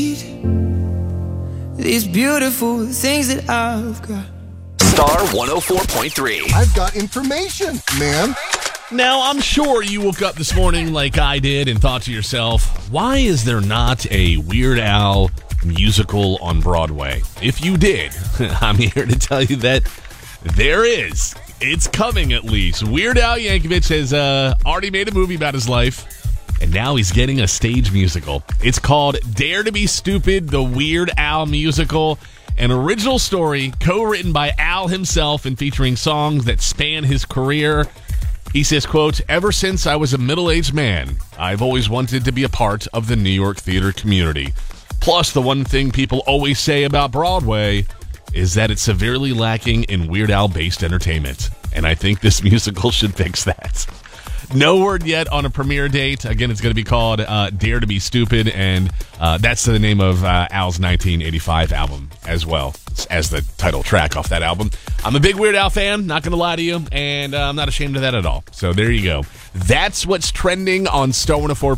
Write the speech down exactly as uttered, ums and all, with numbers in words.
These beautiful things that I've got. Star one oh four point three. I've got information, ma'am. Now, I'm sure you woke up this morning like I did and thought to yourself, why is there not a Weird Al musical on Broadway? If you did, I'm here to tell you that there is. It's coming, at least. Weird Al Yankovic has uh, already made a movie about his life, and now he's getting a stage musical. It's called Dare to Be Stupid, the Weird Al Musical, an original story co-written by Al himself and featuring songs that span his career. He says, quote, "Ever since I was a middle-aged man, I've always wanted to be a part of the New York theater community. Plus, the one thing people always say about Broadway is that it's severely lacking in Weird Al-based entertainment. And I think this musical should fix that." No word yet on a premiere date. Again, it's going to be called uh, Dare to Be Stupid, and uh, that's the name of uh, Al's nineteen eighty-five album as well, as the title track off that album. I'm a big Weird Al fan, not going to lie to you, and uh, I'm not ashamed of that at all. So there you go. That's what's trending on Star one oh four